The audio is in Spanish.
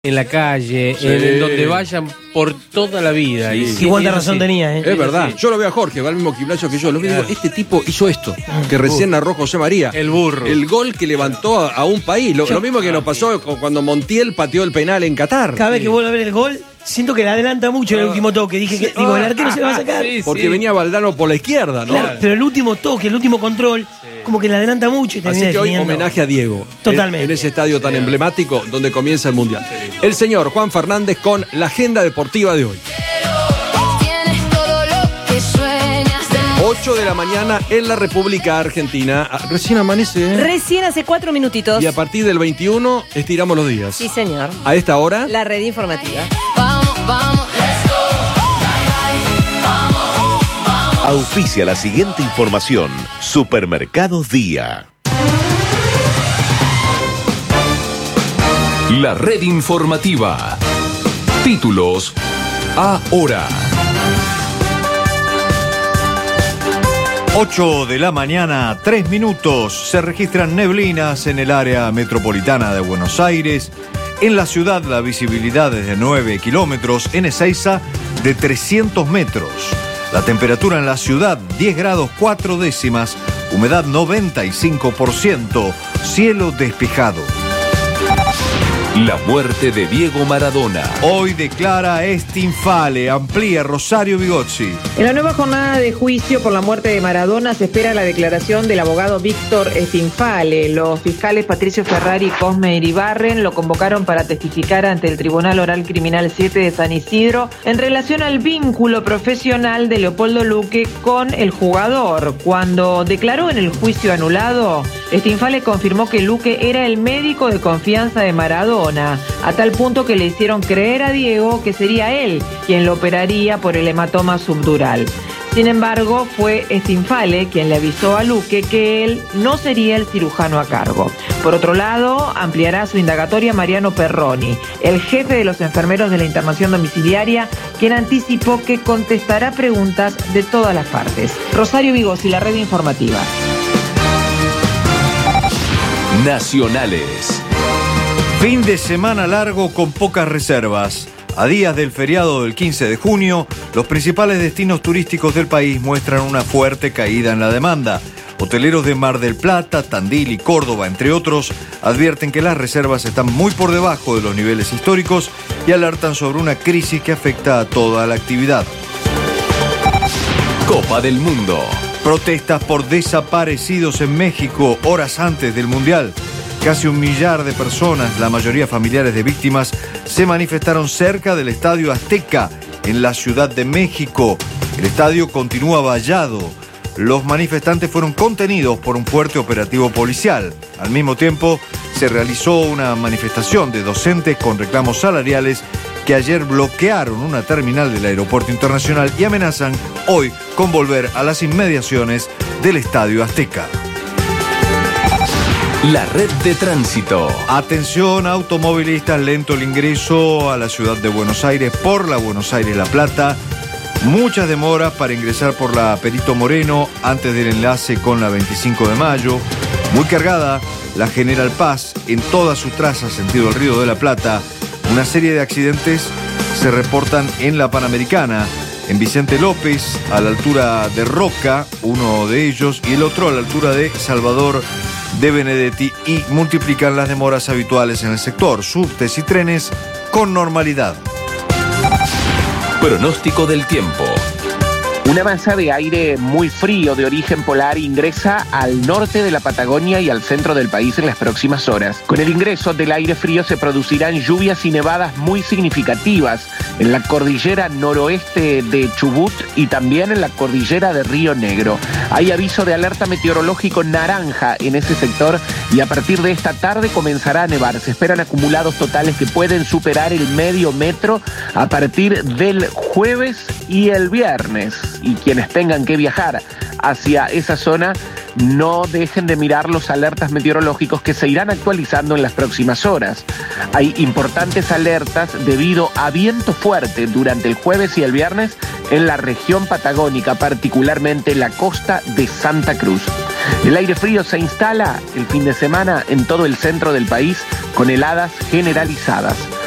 en la calle, Sí. en donde vayan por toda la vida. Sí. Y Igual de es razón así. tenía, ¿eh? Es verdad. Sí. Yo lo veo a Jorge, va al mismo gimnasio que yo. Lo que digo, Claro. este tipo hizo esto, que recién narró José María. El burro. El gol que levantó a un país. Lo mismo que nos pasó cuando Montiel pateó el penal en Qatar. Cada vez que vuelvo a ver el gol, siento que le adelanta mucho en el último toque. Dije que, digo, el arquero se lo va a sacar. Sí, Porque sí. venía Valdano por la izquierda, ¿no? Claro, pero el último toque, el último control, como que le adelanta mucho y Así termina que hoy definiendo. homenaje a Diego. Totalmente. En ese estadio tan emblemático donde comienza el Mundial. El señor Juan Fernández con la agenda deportiva de hoy. Tienes todo lo que sueñas de 8 de la mañana en la República Argentina. Recién amanece, ¿eh? Recién hace 4 minutitos. Y a partir del 21 estiramos los días. Sí, señor. A esta hora, La red informativa. Vamos, vamos, let's go. Auspicia la siguiente información. Supermercados Día. La red informativa. Títulos ahora. 8 de la mañana, 3 minutos. Se registran neblinas en el área metropolitana de Buenos Aires. En la ciudad la visibilidad es de 9 kilómetros. En Ezeiza de 300 metros. La temperatura en la ciudad 10 grados 4 décimas. Humedad 95%. Cielo despejado. La muerte de Diego Maradona. Hoy declara Stinfale. Amplía Rosario Bigozzi. En la nueva jornada de juicio por la muerte de Maradona se espera la declaración del abogado Víctor Stinfale. Los fiscales Patricio Ferrari y Cosme Iribarren lo convocaron para testificar ante el Tribunal Oral Criminal 7 de San Isidro en relación al vínculo profesional de Leopoldo Luque con el jugador. Cuando declaró en el juicio anulado, Stinfale confirmó que Luque era el médico de confianza de Maradona, a tal punto que le hicieron creer a Diego que sería él quien lo operaría por el hematoma subdural. Sin embargo, fue Stinfale quien le avisó a Luque que él no sería el cirujano a cargo. Por otro lado, ampliará su indagatoria Mariano Perroni, el jefe de los enfermeros de la internación domiciliaria, quien anticipó que contestará preguntas de todas las partes. Rosario Bigozzi, la red informativa. Nacionales. Fin de semana largo con pocas reservas. A días del feriado del 15 de junio, los principales destinos turísticos del país muestran una fuerte caída en la demanda. Hoteleros de Mar del Plata, Tandil y Córdoba, entre otros, advierten que las reservas están muy por debajo de los niveles históricos y alertan sobre una crisis que afecta a toda la actividad. Copa del Mundo. Protestas por desaparecidos en México horas antes del Mundial. Casi 1 millar de personas, la mayoría familiares de víctimas, se manifestaron cerca del Estadio Azteca, en la Ciudad de México. El estadio continúa vallado. Los manifestantes fueron contenidos por un fuerte operativo policial. Al mismo tiempo, se realizó una manifestación de docentes con reclamos salariales que ayer bloquearon una terminal del Aeropuerto Internacional y amenazan hoy con volver a las inmediaciones del Estadio Azteca. La red de tránsito. Atención, automovilistas, lento el ingreso a la ciudad de Buenos Aires por la Buenos Aires-La Plata. Muchas demoras para ingresar por la Perito Moreno antes del enlace con la 25 de mayo. Muy cargada la General Paz en toda su traza sentido el Río de la Plata. Una serie de accidentes se reportan en la Panamericana, en Vicente López, a la altura de Roca, uno de ellos, y el otro a la altura de Salvador de Benedetti, y multiplican las demoras habituales en el sector. Subtes y trenes con normalidad. Pronóstico del tiempo. Una masa de aire muy frío de origen polar ingresa al norte de la Patagonia y al centro del país en las próximas horas. Con el ingreso del aire frío se producirán lluvias y nevadas muy significativas en la cordillera noroeste de Chubut y también en la cordillera de Río Negro. Hay aviso de alerta meteorológico naranja en ese sector y a partir de esta tarde comenzará a nevar. Se esperan acumulados totales que pueden superar el medio metro a partir del jueves y el viernes. Y quienes tengan que viajar hacia esa zona, no dejen de mirar los alertas meteorológicos que se irán actualizando en las próximas horas. Hay importantes alertas debido a viento fuerte durante el jueves y el viernes en la región patagónica, particularmente la costa de Santa Cruz. El aire frío se instala el fin de semana en todo el centro del país con heladas generalizadas.